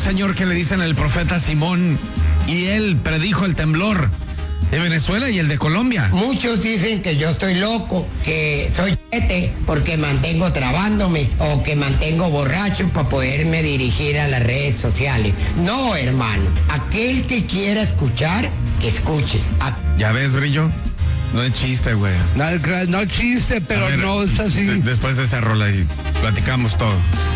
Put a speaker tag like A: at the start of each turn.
A: señor que le dicen el profeta Simón, y él predijo el temblor de Venezuela y el de Colombia.
B: Muchos dicen que yo estoy loco, que soy porque mantengo trabándome o que mantengo borracho para poderme dirigir a las redes sociales. No, hermano, aquel que quiera escuchar, que escuche.
A: ¿Ya ves, Brillo? No es chiste, güey.
C: No es chiste, pero
A: ver,
C: no es así.
A: Después de esa rola y platicamos todo.